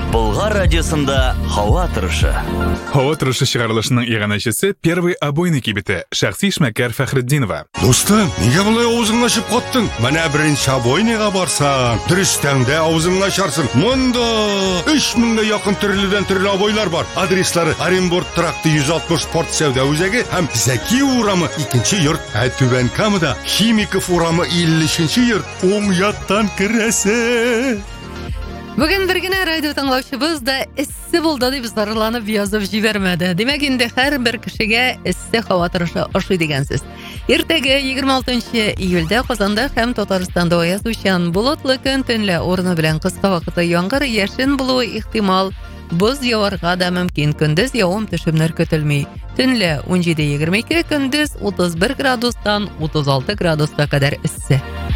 Болгар радиосында һава торышы. Һава торышы чыгарылышының иганәчесе первый обойный кибете шәхси эшмәкәр Фәхретдинова. Достым, нигә болай авызыңны ачып каттың? Менә беренче обойныйга барсаң, дөрестән дә авызыңны ачарсың. Монда 3000-гә якын төрледән төрле обойлар бар. Адреслары: Оренбург тракты 160 спорт сәүдә үзәге һәм Зәки урамы 2нче йорт. Түбән Камада Химиков урамы 50нче йорт. Уң яттан керәсе. Бүген бер генә радио тыңлаучыбыз да эссе булды дип зарланып язып җибәрмәде. Димәк инде һәрбер кешегә эссе һава торышы ошый дигәнсез. Иртәгә 26 июльдә Казанда һәм Татарстанда язучан болытлы көн төнле урыны белән кыска вакытлы яңгыр яшен булуы ихтимал. Боз яварга да мөмкин. Көндез явым төшемнәр көтелми. Төнле 17-22, көндез 31 градустан 36 градуска кадәр эссе.